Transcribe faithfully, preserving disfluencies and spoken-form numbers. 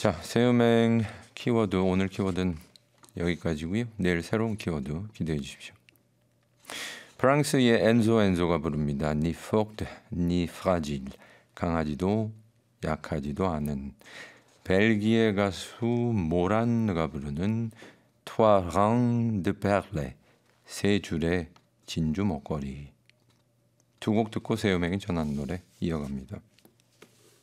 자, 새음행 키워드 오늘 키워드는 여기까지고요. 내일 새로운 키워드 기대해 주십시오. 프랑스의 엔조 엔조가 부릅니다. Ni forte, ni fragile. 강하지도 약하지도 않은. 벨기에 가수 모란느가 부르는 Trois rangs de perles. 세 줄의 진주 목걸이. 두 곡 듣고 새음행이 전하는 노래 이어갑니다.